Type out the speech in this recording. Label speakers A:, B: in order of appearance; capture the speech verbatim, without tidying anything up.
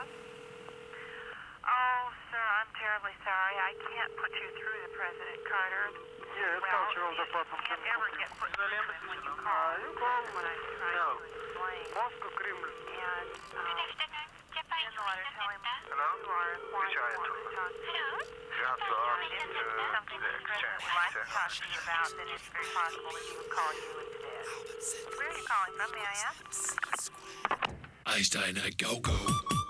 A: Yes. Oh, sir, I'm terribly sorry. I can't put you through to President Carter.
B: Yes,
A: well,
B: cultural
A: you
B: department.
A: can't ever get put through to him when you call.
B: Uh, you call?
A: That's what I'm trying
B: No.
A: to explain.
B: Moscow Kremlin.
A: And, um,
C: Good afternoon. Japan
A: in the letter, tell him
D: Hello?
A: you are inquiring
D: Which
A: for
D: item?
A: to talk to you.
C: Hello?
D: Just asked
A: If
D: uh,
A: it's something
D: the
A: that the President
D: exchange.
A: would like to talk to you about, then it's very possible that he would call you instead. Where are you calling from, may I ask?
E: Einstein, go go.